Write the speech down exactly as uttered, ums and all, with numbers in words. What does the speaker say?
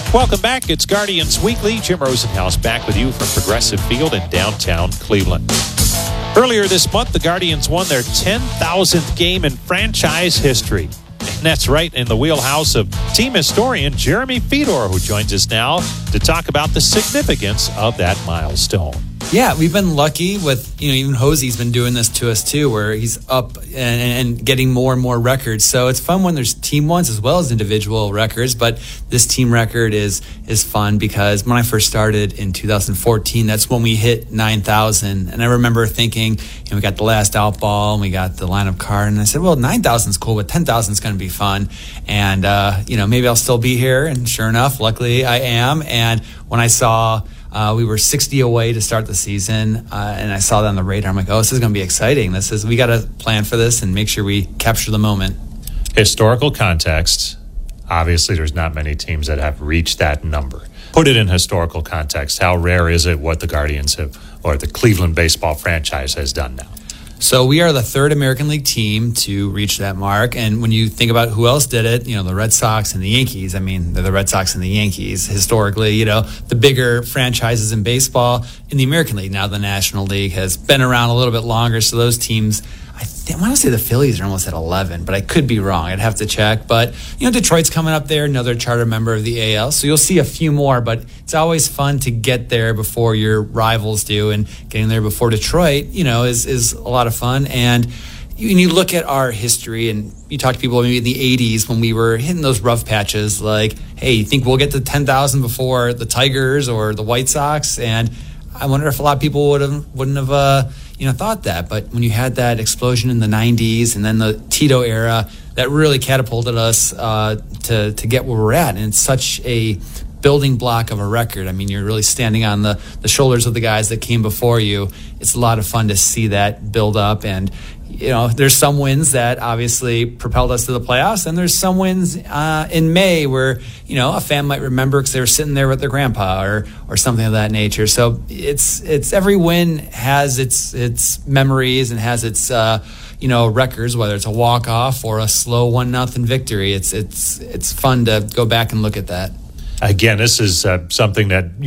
Welcome back. It's Guardians Weekly. Jim Rosenhaus back with you from Progressive Field in downtown Cleveland. Earlier this month, the Guardians won their ten thousandth game in franchise history. And that's right in the wheelhouse of team historian Jeremy Fedor, who joins us now to talk about the significance of that milestone. Yeah, we've been lucky with, you know, even Hosey's been doing this to us too, where he's up and, and getting more and more records. So it's fun when there's team ones as well as individual records. But this team record is is fun because when I first started in two thousand fourteen, that's when we hit nine thousand. And I remember thinking, you know, we got the last out ball and we got the lineup card. And I said, well, nine thousand is cool, but ten thousand is going to be fun. And, uh, you know, maybe I'll still be here. And sure enough, luckily I am. And when I saw... Uh, we were sixty away to start the season, uh, and I saw that on the radar. I'm like, oh, this is going to be exciting. This is we got to plan for this and make sure we capture the moment. Historical context. Obviously, there's not many teams that have reached that number. Put it in historical context. How rare is it what the Guardians have, or the Cleveland baseball franchise has done now? So we are the third American League team to reach that mark. And when you think about who else did it, you know, the Red Sox and the Yankees, I mean, they're the Red Sox and the Yankees historically, you know, the bigger franchises in baseball in the American League. Now the National League has been around a little bit longer. So those teams, I, th- I want to say the Phillies are almost at eleven, but I could be wrong. I'd have to check. But, you know, Detroit's coming up there, another charter member of the A L. So you'll see a few more, but it's always fun to get there before your rivals do. And getting there before Detroit, you know, is, is a lot of fun. And when you look at our history and you talk to people maybe in the eighties when we were hitting those rough patches, like, hey, you think we'll get to ten thousand before the Tigers or the White Sox? And I wonder if a lot of people would have, wouldn't have, uh, you know, thought that. But when you had that explosion in the nineties and then the Tito era, that really catapulted us uh, to to get where we're at. And it's such a building block of a record. I mean, you're really standing on the, the shoulders of the guys that came before you. It's a lot of fun to see that build up. And, you know, there's some wins that obviously propelled us to the playoffs, and there's some wins uh, in May where, you know, a fan might remember because they were sitting there with their grandpa or or something of that nature. So it's it's every win has its its memories and has its uh, you know, records, whether it's a walk off or a slow one nothing victory. It's it's it's fun to go back and look at that. Again, this is uh, something that